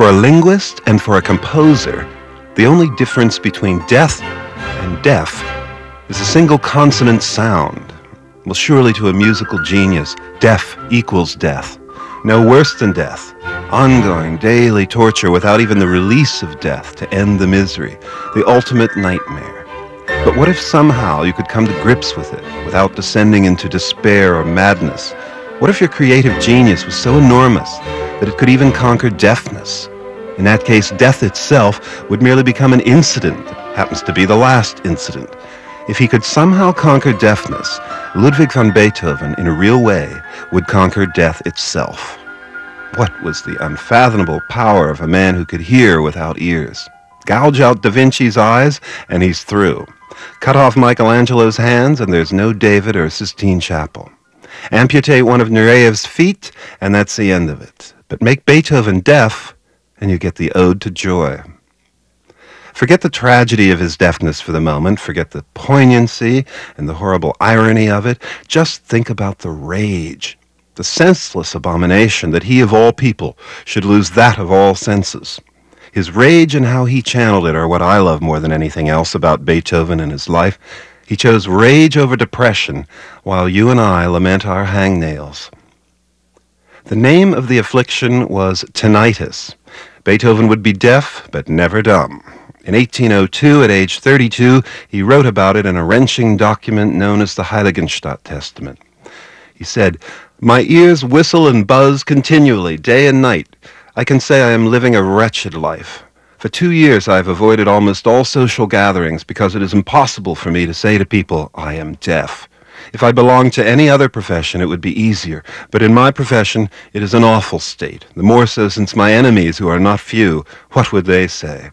For a linguist and for a composer, the only difference between death and deaf is a single consonant sound. Well, surely to a musical genius, deaf equals death. No worse than death. Ongoing, daily torture without even the release of death to end the misery. The ultimate nightmare. But what if somehow you could come to grips with it without descending into despair or madness? What if your creative genius was so enormous that it could even conquer deafness? In that case, death itself would merely become an incident that happens to be the last incident. If he could somehow conquer deafness, Ludwig van Beethoven, in a real way, would conquer death itself. What was the unfathomable power of a man who could hear without ears? Gouge out Da Vinci's eyes, and he's through. Cut off Michelangelo's hands, and there's no David or Sistine Chapel. Amputate one of Nureev's feet, and that's the end of it. But make Beethoven deaf, and you get the Ode to Joy. Forget the tragedy of his deafness for the moment. Forget the poignancy and the horrible irony of it. Just think about the rage, the senseless abomination that he of all people should lose that of all senses. His rage and how he channeled it are what I love more than anything else about Beethoven and his life. He chose rage over depression, while you and I lament our hangnails. The name of the affliction was tinnitus. Beethoven would be deaf, but never dumb. In 1802, at age 32, he wrote about it in a wrenching document known as the Heiligenstadt Testament. He said, "My ears whistle and buzz continually, day and night. I can say I am living a wretched life. For 2 years I have avoided almost all social gatherings because it is impossible for me to say to people, I am deaf. If I belonged to any other profession, it would be easier. But in my profession, it is an awful state. The more so since my enemies, who are not few, what would they say?"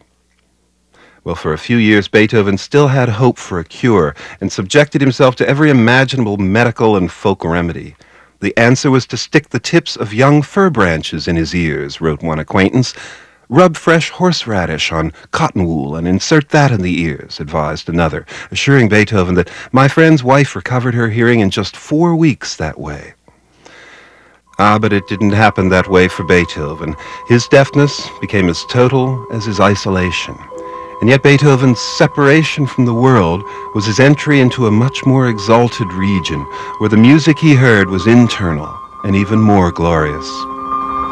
Well, for a few years, Beethoven still had hope for a cure and subjected himself to every imaginable medical and folk remedy. The answer was to stick the tips of young fir branches in his ears, wrote one acquaintance. "Rub fresh horseradish on cotton wool and insert that in the ears," advised another, assuring Beethoven that my friend's wife recovered her hearing in just 4 weeks that way. But it didn't happen that way for Beethoven. His deafness became as total as his isolation. And yet Beethoven's separation from the world was his entry into a much more exalted region, where the music he heard was internal and even more glorious.